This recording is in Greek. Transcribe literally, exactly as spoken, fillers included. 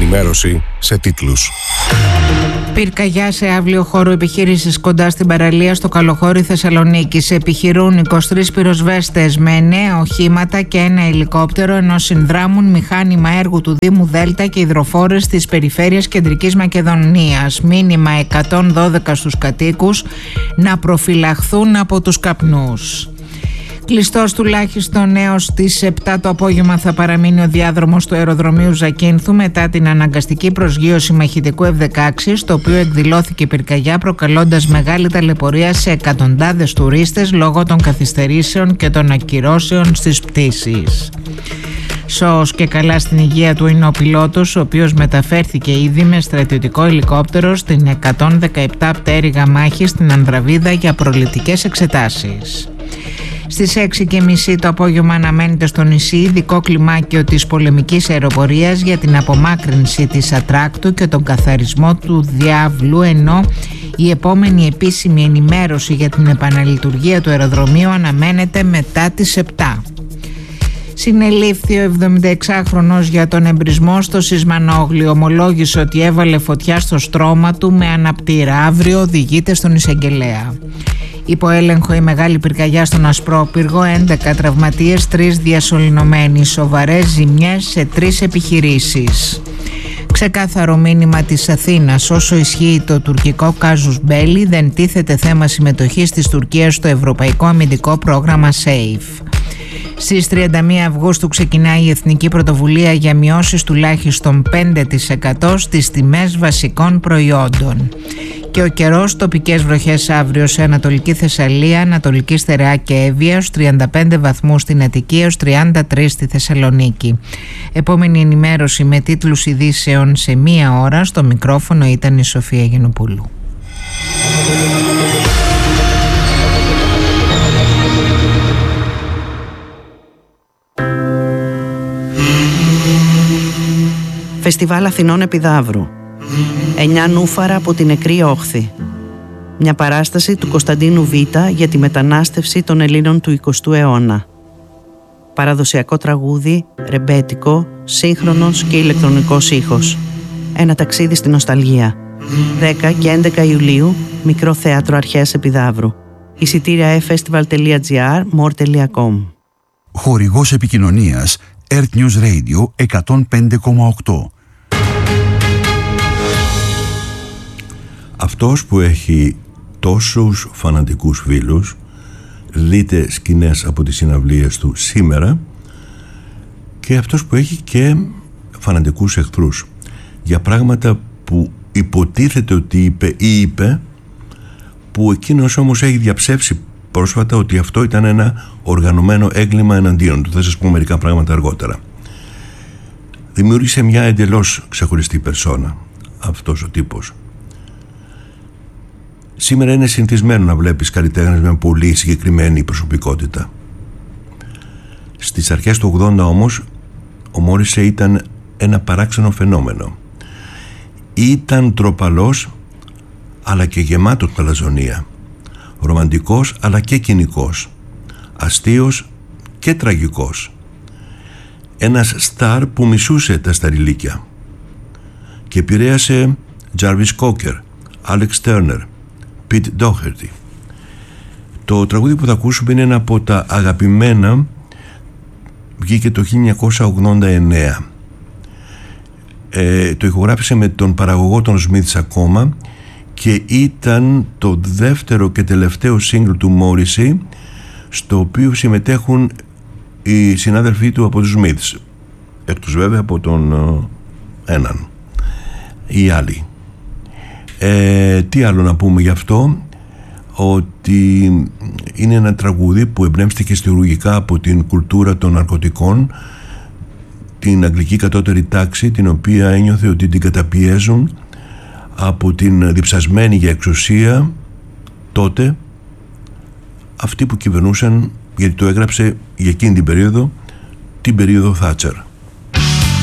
Ενημέρωση σε τίτλους. Πυρκαγιά σε αύλιο χώρο επιχείρησης κοντά στην παραλία στο Καλοχώρι Θεσσαλονίκης. Επιχειρούν είκοσι τρεις πυροσβέστες με εννέα οχήματα και ένα ελικόπτερο, ενώ συνδράμουν μηχάνημα έργου του Δήμου Δέλτα και υδροφόρες της περιφέρειας Κεντρικής Μακεδονίας. Μήνυμα εκατόν δώδεκα στους κατοίκους να προφυλαχθούν από τους καπνούς. Κλειστός τουλάχιστον έως τις επτά το απόγευμα θα παραμείνει ο διάδρομος του αεροδρομίου Ζακίνθου μετά την αναγκαστική προσγείωση μαχητικού εφ δεκαέξι, στο οποίο εκδηλώθηκε πυρκαγιά, προκαλώντας μεγάλη ταλαιπωρία σε εκατοντάδες τουρίστες λόγω των καθυστερήσεων και των ακυρώσεων στις πτήσεις. Σώος και καλά στην υγεία του είναι ο πιλότος, ο οποίος μεταφέρθηκε ήδη με στρατιωτικό ελικόπτερο στην εκατόν δεκαεπτά πτέρυγα μάχη στην Ανδραβίδα για προληπτικές εξετάσεις. Στις έξι και μισή το απόγευμα αναμένεται στο νησί ειδικό κλιμάκιο της πολεμικής αεροπορίας για την απομάκρυνση της ατράκτου και τον καθαρισμό του διάβλου, ενώ η επόμενη επίσημη ενημέρωση για την επαναλειτουργία του αεροδρομίου αναμένεται μετά τις επτά. Συνελήφθη ο εβδομηνταεξάχρονος για τον εμπρισμό στο Σισμανόγλιο. Ομολόγησε ότι έβαλε φωτιά στο στρώμα του με αναπτήρα. Αύριο οδηγείται στον εισαγγελέα. Υπό έλεγχο η μεγάλη πυρκαγιά στον Ασπρόπυργο, έντεκα τραυματίες, τρεις διασωληνωμένοι, σοβαρές ζημιές σε τρεις επιχειρήσεις. Ξεκάθαρο μήνυμα της Αθήνας: όσο ισχύει το τουρκικό κάζους μπέλι, δεν τίθεται θέμα συμμετοχής της Τουρκίας στο ευρωπαϊκό αμυντικό πρόγραμμα SAFE. Στις τριάντα μία Αυγούστου ξεκινάει η Εθνική Πρωτοβουλία για μειώσεις τουλάχιστον πέντε τοις εκατό στις τιμές βασικών προϊόντων. Και ο καιρός: τοπικές βροχές αύριο σε Ανατολική Θεσσαλία, Ανατολική Στερεά και Εύβοια, έως τριάντα πέντε βαθμούς στην Αττική, έως τριάντα τρεις στη Θεσσαλονίκη. Επόμενη ενημέρωση με τίτλους ειδήσεων σε μία ώρα. Στο μικρόφωνο ήταν η Σοφία Γενοπούλου. Φεστιβάλ Αθηνών Επιδαύρου. Εννιά νούφαρα από την νεκρή όχθη. Μια παράσταση του Κωνσταντίνου Β για τη μετανάστευση των Ελλήνων του εικοστού αιώνα. Παραδοσιακό τραγούδι, ρεμπέτικο, σύγχρονος και ηλεκτρονικός ήχος. Ένα ταξίδι στην νοσταλγία. δέκα και έντεκα Ιουλίου, Μικρό Θέατρο Αρχαίας Επιδαύρου. Εισιτήρια e-festival τελεία gr, more τελεία com. Χορηγός επικοινωνίας Earth News Radio εκατόν πέντε κόμμα οκτώ. Αυτός που έχει τόσους φανατικούς φίλους, δείτε σκηνές από τις συναυλίες του σήμερα, και αυτός που έχει και φανατικούς εχθρούς για πράγματα που υποτίθεται ότι είπε ή είπε, που εκείνος όμως έχει διαψεύσει πρόσφατα ότι αυτό ήταν ένα οργανωμένο έγκλημα εναντίον του. Θα σας πω μερικά πράγματα αργότερα. Δημιούργησε μια εντελώς ξεχωριστή περσόνα αυτός ο τύπος. Σήμερα είναι συνηθισμένο να βλέπεις καλλιτέχνες με πολύ συγκεκριμένη προσωπικότητα. Στις αρχές του ογδόντα όμως ο Μόρισεϊ ήταν ένα παράξενο φαινόμενο. Ήταν τροπαλός αλλά και γεμάτος αλαζονία, ρομαντικός αλλά και κοινικός, αστείος και τραγικός. Ένας στάρ που μισούσε τα σταριλίκια και επηρέασε Jarvis Cocker, Alex Turner, Pete Doherty. Το τραγούδι που θα ακούσουμε είναι ένα από τα αγαπημένα, βγήκε το χίλια εννιακόσια ογδόντα εννέα. Ε, το ηχογράφησε με τον παραγωγό των Smiths ακόμα και ήταν το δεύτερο και τελευταίο single του Morrissey, στο οποίο συμμετέχουν οι συνάδελφοί του από τους Smiths, εκτός βέβαια από τον ε, έναν, οι άλλοι. Ε, τι άλλο να πούμε γι' αυτό? Ότι είναι ένα τραγούδι που εμπνεύστηκε στιουργικά από την κουλτούρα των ναρκωτικών, την αγγλική κατώτερη τάξη, την οποία ένιωθε ότι την καταπιέζουν από την διψασμένη για εξουσία τότε αυτοί που κυβερνούσαν, γιατί το έγραψε για εκείνη την περίοδο, την περίοδο Θάτσερ.